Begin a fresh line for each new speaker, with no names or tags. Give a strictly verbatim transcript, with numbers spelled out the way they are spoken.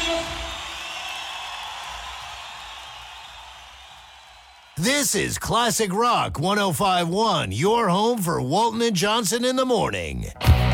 This is Classic Rock one oh five point one, your home for Walton and Johnson in the morning.